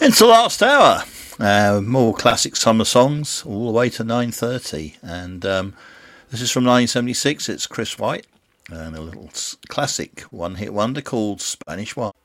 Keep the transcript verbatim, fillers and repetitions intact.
It's the last hour. Uh, more classic summer songs all the way to nine thirty. And um, this is from nineteen seventy-six. It's Chris White and a little classic one-hit wonder called Spanish Wine.